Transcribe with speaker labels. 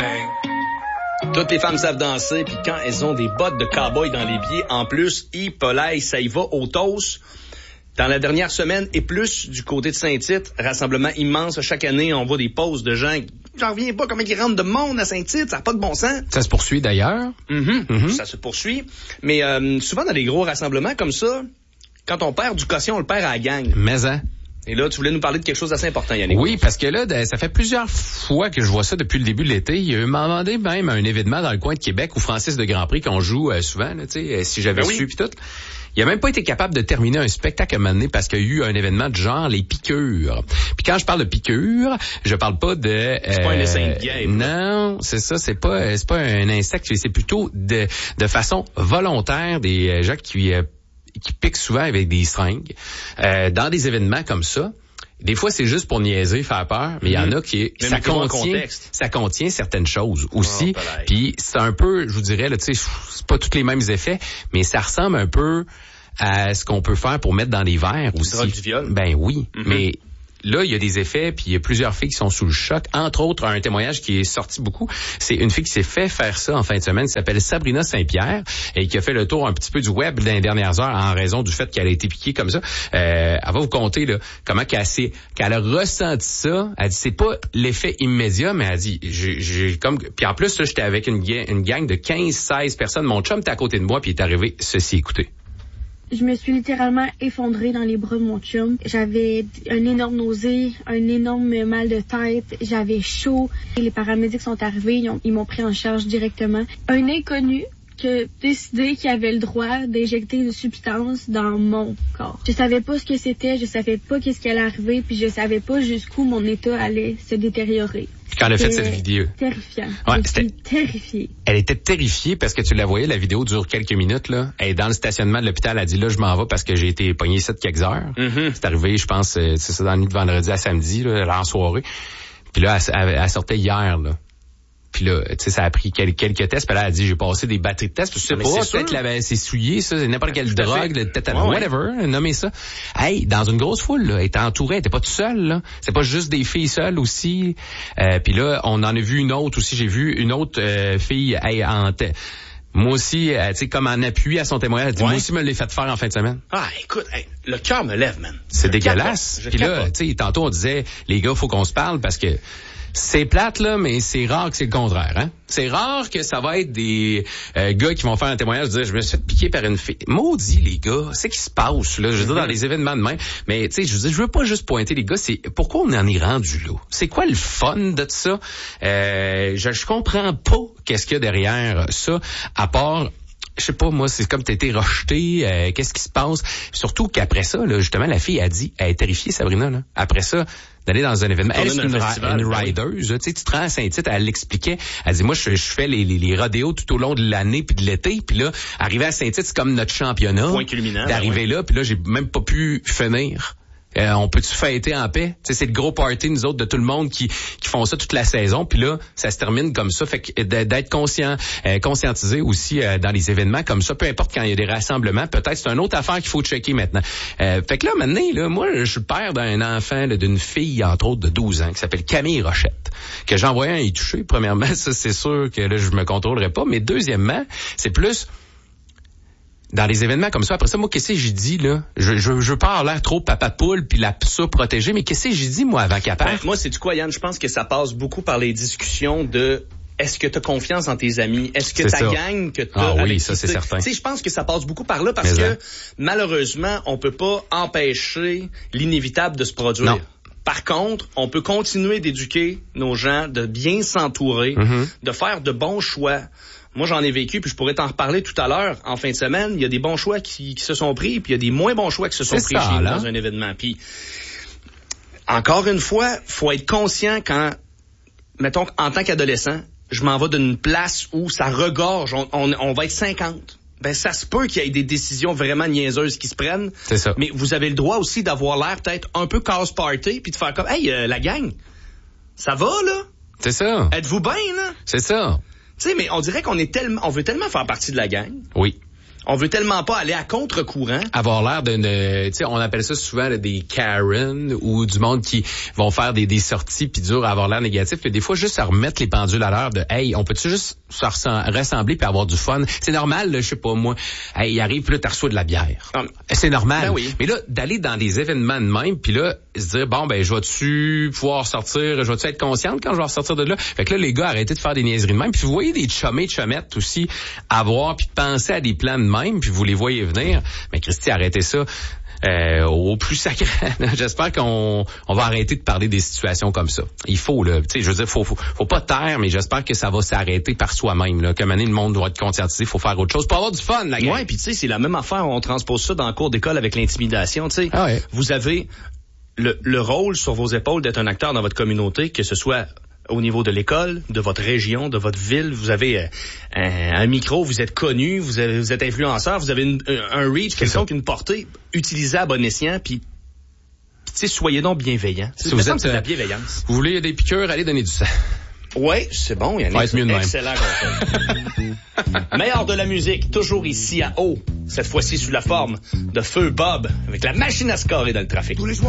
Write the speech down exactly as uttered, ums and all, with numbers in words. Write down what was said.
Speaker 1: Toutes les femmes savent danser, puis quand elles ont des bottes de cow-boy dans les pieds, en plus, hippolaï, ça y va au toast. Dans la dernière semaine et plus, du côté de Saint-Tite, rassemblement immense. Chaque année, on voit des pauses de gens. J'en reviens pas comment ils rentrent de monde à Saint-Tite, ça n'a pas de bon sens.
Speaker 2: Ça se poursuit d'ailleurs.
Speaker 1: Mm-hmm.
Speaker 2: Mm-hmm.
Speaker 1: Ça se poursuit. Mais euh, souvent, dans les gros rassemblements comme ça, quand on perd du quotient, on le perd à la gang.
Speaker 2: Mais hein.
Speaker 1: Et là, tu voulais nous parler de quelque chose d'assez important, Yannick.
Speaker 2: Oui, parce que là, ça fait plusieurs fois que je vois ça depuis le début de l'été. Il m'a demandé même un événement dans le coin de Québec où Francis de Grandpré, qu'on joue euh, souvent, là, tu sais, si j'avais
Speaker 1: ben
Speaker 2: su
Speaker 1: oui.
Speaker 2: puis tout. Il a même pas été capable de terminer un spectacle à un moment donné parce qu'il y a eu un événement de genre les piqûres. Puis quand je parle de piqûres, je parle pas de euh,
Speaker 1: c'est pas un essaim de game.
Speaker 2: Non, c'est ça, c'est pas c'est pas un insecte, c'est plutôt de de façon volontaire des gens qui euh, qui piquent souvent avec des seringues euh, dans des événements comme ça. Des fois, c'est juste pour niaiser, faire peur, mais il mm-hmm. y en a qui
Speaker 1: mais
Speaker 2: ça contient ça contient certaines choses aussi. Oh, puis c'est un peu, je vous dirais là, tu sais, c'est pas tous les mêmes effets, mais ça ressemble un peu à ce qu'on peut faire pour mettre dans les verres aussi.
Speaker 1: Drogue du viol.
Speaker 2: Ben oui,
Speaker 1: mm-hmm.
Speaker 2: mais là, il y a des effets, puis il y a plusieurs filles qui sont sous le choc. Entre autres, un témoignage qui est sorti beaucoup, c'est une fille qui s'est fait faire ça en fin de semaine, qui s'appelle Sabrina Saint-Pierre, et qui a fait le tour un petit peu du web dans les dernières heures en raison du fait qu'elle a été piquée comme ça. Euh, elle va vous conter là comment qu'elle, s'est, qu'elle a ressenti ça. Elle dit, c'est pas l'effet immédiat, mais elle dit, j'ai, j'ai comme... Puis en plus, là, j'étais avec une, une gang de quinze seize personnes. Mon chum était à côté de moi, puis il est arrivé ceci, écoutez.
Speaker 3: Je me suis littéralement effondrée dans les bras de mon chum. J'avais un énorme nausée, un énorme mal de tête, j'avais chaud. Les paramédics sont arrivés, ils, ont, ils m'ont pris en charge directement. Un inconnu qui a décidé qu'il avait le droit d'injecter une substance dans mon corps. Je savais pas ce que c'était, je savais pas qu'est-ce qui allait arriver, puis je savais pas jusqu'où mon état allait se détériorer.
Speaker 2: Quand elle a fait cette vidéo.
Speaker 3: Terrifiant.
Speaker 2: Ouais,
Speaker 3: je suis terrifiée.
Speaker 2: Elle était terrifiée parce que tu la voyais, la vidéo dure quelques minutes, là. Elle est dans le stationnement de l'hôpital, elle a dit, là, je m'en vais parce que j'ai été pognée ici de quelques heures. Mm-hmm. C'est arrivé, je pense, c'est ça, dans la nuit de vendredi à samedi, là, en soirée. Puis là, elle, elle, elle sortait hier, là. Puis là, tu sais, ça a pris quelques, quelques tests. Puis là, elle a dit, j'ai passé des batteries de tests. Puis je sais pas, peut-être qu'elle s'est souillée, ça, c'est n'importe quelle drogue, peut-être ouais, whatever, ouais. Nommez ça. Hey, dans une grosse foule, là, elle était entourée, elle était pas toute seule, là. C'est pas juste des filles seules aussi. Euh, puis là, on en a vu une autre aussi. J'ai vu une autre euh, fille, hey, en tête. Moi aussi, euh, tu sais, comme en appui à son témoignage, elle dit, ouais. Moi aussi, me l'ai fait faire en fin de semaine.
Speaker 1: Ah, écoute, hey, le cœur me lève, man.
Speaker 2: C'est je dégueulasse. Puis là, tu sais, tantôt, on disait, les gars, faut qu'on se parle parce que c'est plate, là, mais c'est rare que c'est le contraire, hein. C'est rare que ça va être des euh, gars qui vont faire un témoignage, dire, je me suis fait piquer par une fille. Maudit, les gars, c'est qui se passe, là, je veux dire, dans les événements de même. Mais, tu sais, je veux dire, je veux pas juste pointer les gars, c'est pourquoi on en est rendu là? C'est quoi le fun de ça? Euh, je, je comprends pas qu'est-ce qu'il y a derrière ça, à part... Je sais pas, moi, c'est comme t'as été rejeté, euh, qu'est-ce qui se passe? Surtout qu'après ça, là, justement, la fille a dit, elle est terrifiée, Sabrina, là. Après ça, d'aller dans un événement. Elle, c'est une, ra- une rideuse, tu sais, tu te rends à Saint-Tite, elle l'expliquait. Elle dit, moi, je, je fais les, les, les rodéos tout au long de l'année puis de l'été, puis là, arriver à Saint-Tite, c'est comme notre championnat.
Speaker 1: Point culminant.
Speaker 2: D'arriver ouais. là, puis là, j'ai même pas pu finir. Euh, on peut-tu fêter en paix? T'sais, c'est le gros party, nous autres, de tout le monde qui qui font ça toute la saison. Puis là, ça se termine comme ça. Fait que d'être conscient, euh, conscientisé aussi euh, dans les événements comme ça, peu importe quand il y a des rassemblements, peut-être c'est une autre affaire qu'il faut checker maintenant. Euh, fait que là, maintenant, là, moi, je suis père d'un enfant, là, d'une fille, entre autres, de douze ans, qui s'appelle Camille Rochette, que j'ai envoyé un y toucher. Premièrement, ça, c'est sûr que là, je me contrôlerai pas. Mais deuxièmement, c'est plus... Dans les événements comme ça, après ça, moi, qu'est-ce que j'ai dit, là? Je, je, je veux pas avoir l'air trop papa poule puis la ça protégée, mais qu'est-ce que j'ai dit, moi, avant qu'elle parte?
Speaker 1: Ben, moi, c'est du quoi, Yann? Je pense que ça passe beaucoup par les discussions de est-ce que tu as confiance en tes amis? Est-ce que ta gang que tu as
Speaker 2: ah, oui, ça, c'est certain.
Speaker 1: Tu sais, je pense que ça passe beaucoup par là parce mais que, hein. malheureusement, on peut pas empêcher l'inévitable de se produire.
Speaker 2: Non.
Speaker 1: Par contre, on peut continuer d'éduquer nos gens, de bien s'entourer, mm-hmm. de faire de bons choix. Moi, j'en ai vécu, puis je pourrais t'en reparler tout à l'heure. En fin de semaine, il y a des bons choix qui, qui se sont pris, puis il y a des moins bons choix qui se sont
Speaker 2: c'est
Speaker 1: pris
Speaker 2: ça,
Speaker 1: chez nous
Speaker 2: là.
Speaker 1: dans un événement. Puis, encore une fois, faut être conscient quand, mettons, en tant qu'adolescent, je m'en vais d'une place où ça regorge, on, on, on va être cinquante. Ben, ça se peut qu'il y ait des décisions vraiment niaiseuses qui se prennent.
Speaker 2: C'est ça.
Speaker 1: Mais vous avez le droit aussi d'avoir l'air peut-être un peu casse-party, puis de faire comme, hey, euh, la gang, ça va, là?
Speaker 2: C'est ça.
Speaker 1: Êtes-vous bien, là?
Speaker 2: C'est ça.
Speaker 1: Tu sais, mais on dirait qu'on est tellement, on veut tellement faire partie de la gang.
Speaker 2: Oui.
Speaker 1: On veut tellement pas aller à contre-courant.
Speaker 2: Avoir l'air d'une, tu sais, on appelle ça souvent là, des Karen ou du monde qui vont faire des, des sorties puis dur à avoir l'air négatif. Puis des fois, juste à remettre les pendules à l'heure de, hey, on peut-tu juste se ressembler puis avoir du fun? C'est normal, là, je sais pas moi. Hey, il arrive puis là, t'as reçu de la bière. Um, c'est normal.
Speaker 1: Ben oui.
Speaker 2: Mais là, d'aller dans des événements de même puis là, se dire, bon, ben, je vais-tu pouvoir sortir, je vais-tu être consciente quand je vais ressortir de là? Fait que là, les gars, arrêtez de faire des niaiseries de même. Puis vous voyez des chummés, chummettes aussi avoir puis de penser à des plans de même, puis vous les voyez venir. Mais Christy, arrêtez ça euh, au plus sacré. J'espère qu'on on va arrêter de parler des situations comme ça. Il faut, là, tu sais, je veux dire, faut, faut, faut pas taire, mais j'espère que ça va s'arrêter par soi-même, là. Comme année, le monde doit être conscientisé, faut faire autre chose pour avoir du fun, la gang.
Speaker 1: Ouais, puis tu sais, c'est la même affaire, on transpose ça dans le cours d'école avec l'intimidation, tu sais.
Speaker 2: Ah ouais.
Speaker 1: Vous avez le, le rôle sur vos épaules d'être un acteur dans votre communauté, que ce soit au niveau de l'école, de votre région, de votre ville. Vous avez euh, un, un micro, vous êtes connu, vous, avez, vous êtes influenceur, vous avez une, un reach, quelconque, une portée. Utilisez à bon escient, puis tu sais, soyez donc bienveillants.
Speaker 2: Si vous êtes
Speaker 1: de la bienveillance.
Speaker 2: Vous voulez des piqûres, allez donner du sang.
Speaker 1: Ouais, c'est bon, Yannick.
Speaker 2: Va être mieux de même.
Speaker 1: Excellent conseil. Meilleur de la musique, toujours ici à Haut, cette fois-ci sous la forme de Feu Bob, avec la machine à scorer dans le trafic.